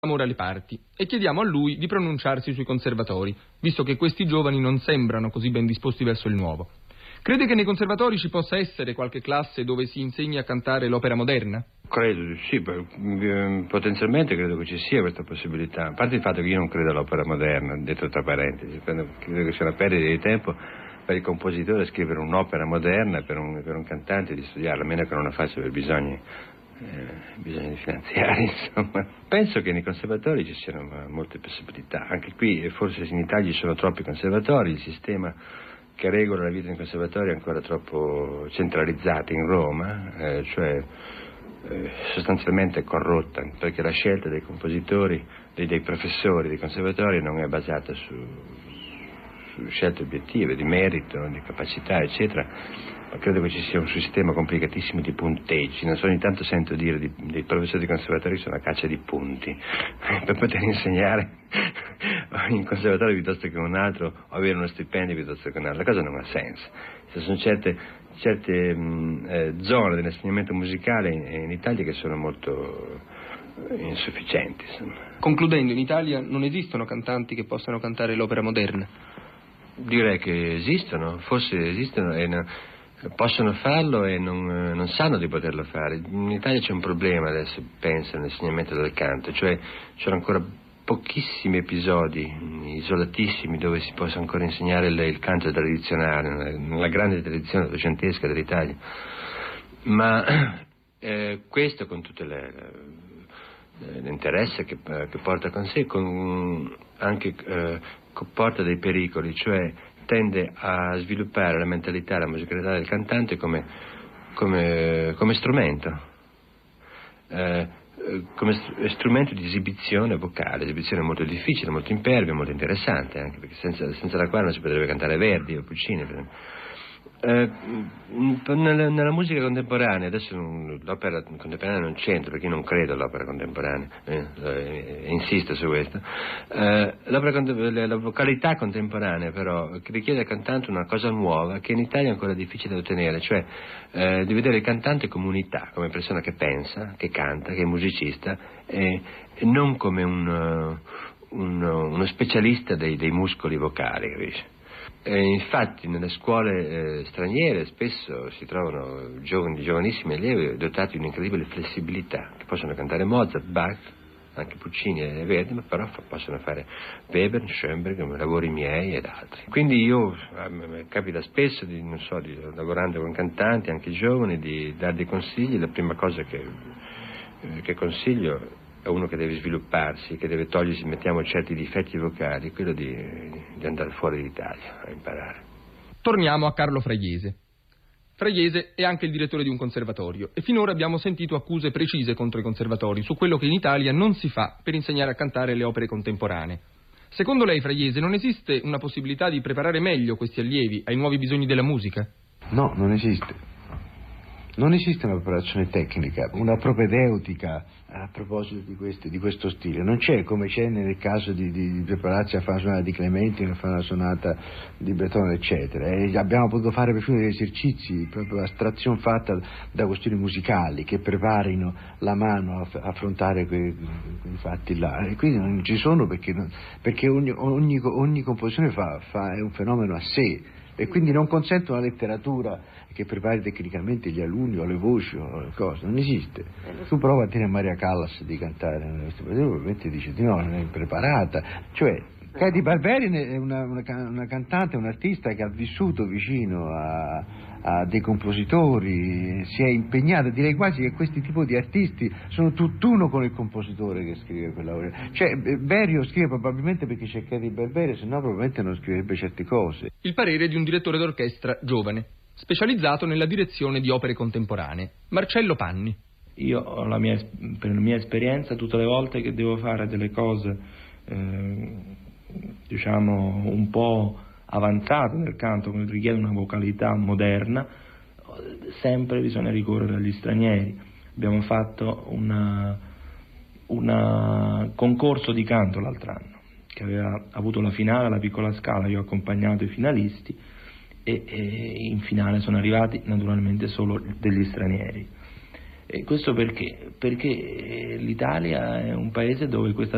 ora le parti e chiediamo a lui di pronunciarsi sui conservatori, visto che questi giovani non sembrano così ben disposti verso il nuovo. Crede che nei conservatori ci possa essere qualche classe dove si insegni a cantare l'opera moderna? Credo, sì, potenzialmente credo che ci sia questa possibilità. A parte il fatto che io non credo all'opera moderna, detto tra parentesi, credo che sia una perdita di tempo per il compositore scrivere un'opera moderna per un cantante di studiarla, a meno che non la faccia per bisogni finanziari, insomma. Penso che nei conservatori ci siano molte possibilità. Anche qui, forse in Italia ci sono troppi conservatori, il sistema che regola la vita in conservatorio è ancora troppo centralizzato in Roma, sostanzialmente corrotta, perché la scelta dei compositori, dei professori dei conservatori non è basata su scelte obiettive, di merito, di capacità, eccetera. Ma credo che ci sia un sistema complicatissimo di punteggi. Non so, ogni tanto sento dire dei professori di conservatorio che sono a caccia di punti per poter insegnare in conservatorio piuttosto che un altro, o avere uno stipendio piuttosto che un altro. La cosa non ha senso. Ci sono certe zone dell'insegnamento musicale in Italia che sono molto insufficienti, insomma. Concludendo, in Italia non esistono cantanti che possano cantare l'opera moderna? Direi che esistono, forse esistono e possono farlo e non sanno di poterlo fare. In Italia c'è un problema adesso, penso, nell'insegnamento del canto, cioè c'erano ancora pochissimi episodi isolatissimi dove si possa ancora insegnare il canto tradizionale, nella grande tradizione ottocentesca dell'Italia. Ma questo con tutte l'interesse che porta con sé, comporta dei pericoli, cioè tende a sviluppare la mentalità, la musicalità del cantante come strumento, come strumento di esibizione vocale, esibizione molto difficile, molto impervia, molto interessante, anche perché senza la quale non si potrebbe cantare Verdi o Puccini, per esempio. Nella musica contemporanea, adesso l'opera contemporanea non c'entra perché io non credo all'opera contemporanea, insisto su questo. La vocalità contemporanea però richiede al cantante una cosa nuova che in Italia è ancora difficile da ottenere, cioè di vedere il cantante come unità, come persona che pensa, che canta, che è musicista e non come uno specialista dei muscoli vocali, capisci? Infatti nelle scuole straniere spesso si trovano giovanissimi allievi dotati di un'incredibile flessibilità, che possono cantare Mozart, Bach, anche Puccini e Verdi, ma però possono fare Weber, Schoenberg, lavori miei ed altri. Quindi mi capita spesso lavorando con cantanti, anche giovani, di dare dei consigli. La prima cosa che consiglio a uno che deve svilupparsi, che deve togliersi, mettiamo, certi difetti vocali, è quello di andare fuori d'Italia a imparare. Torniamo a Carlo Fragliese. Fragliese è anche il direttore di un conservatorio e finora abbiamo sentito accuse precise contro i conservatori su quello che in Italia non si fa per insegnare a cantare le opere contemporanee. Secondo lei, Fragliese, non esiste una possibilità di preparare meglio questi allievi ai nuovi bisogni della musica? No, non esiste. Non esiste una preparazione tecnica, una propedeutica a proposito di questo stile. Non c'è, come c'è nel caso di prepararsi a fare una sonata di Clementi, a fare una sonata di Beethoven, eccetera. E abbiamo potuto fare perfino degli esercizi, proprio astrazione fatta da questioni musicali che preparino la mano a affrontare quei fatti là. E quindi non ci sono perché ogni composizione è un fenomeno a sé. E quindi non consente una letteratura che prepari tecnicamente gli alunni o le voci o le cose, non esiste. Tu prova a dire a Maria Callas di cantare, probabilmente dice di no, non è impreparata. Cioè, Katy Barberi è una cantante, un'artista che ha vissuto vicino a dei compositori, si è impegnata, direi quasi che questi tipi di artisti sono tutt'uno con il compositore che scrive quella opera. Cioè, Berio scrive probabilmente perché c'è Katy Barberi, se no probabilmente non scriverebbe certe cose. Il parere di un direttore d'orchestra giovane, specializzato nella direzione di opere contemporanee, Marcello Panni. Io ho per la mia esperienza, tutte le volte che devo fare delle cose diciamo un po' avanzate nel canto, che richiede una vocalità moderna, sempre bisogna ricorrere agli stranieri. Abbiamo fatto un concorso di canto l'altro anno che aveva avuto la finale alla Piccola Scala. Io ho accompagnato i finalisti e in finale sono arrivati naturalmente solo degli stranieri. E questo perché? Perché l'Italia è un paese dove questa